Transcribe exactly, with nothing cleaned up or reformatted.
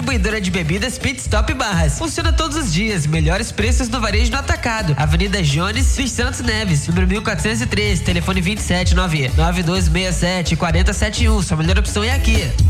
distribuidora de bebidas Pit Stop Barras. Funciona todos os dias, melhores preços no varejo no atacado. Avenida Jones dos Santos Neves, número mil quatrocentos e três, telefone vinte e sete, nove nove dois seis sete, quatro zero sete um. Sua melhor opção é aqui.